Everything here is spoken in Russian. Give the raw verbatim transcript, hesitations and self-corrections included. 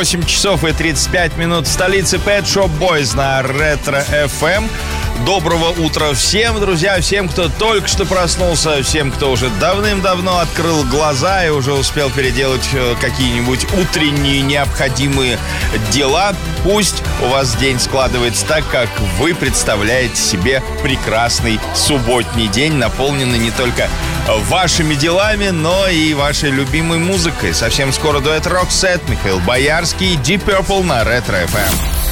восемь часов и тридцать пять минут в столице. Pet Shop Boys на Ретро эф эм. Доброго утра всем, друзья, всем, кто только что проснулся, всем, кто уже давным-давно открыл глаза и уже успел переделать какие-нибудь утренние необходимые дела. Пусть у вас день складывается так, как вы представляете себе прекрасный субботний день, наполненный не только вашими делами, но и вашей любимой музыкой. Совсем скоро дуэт Roxette, Михаил Боярский, Deep Purple на Ретро эф эм.